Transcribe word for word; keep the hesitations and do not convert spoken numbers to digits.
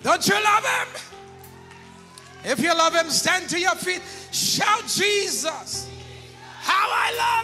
Don't you love him? If you love him, stand to your feet. Shout, Jesus, how I love